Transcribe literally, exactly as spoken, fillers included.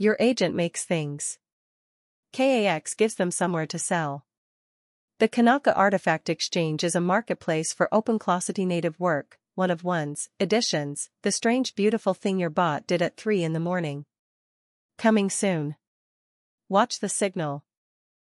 Your agent makes things. K A X gives them somewhere to sell. The Kanaka Artifact Exchange is a marketplace for open-closetty native work, one-of-ones, editions, the strange beautiful thing your bot did at three in the morning. Coming soon. Watch the signal.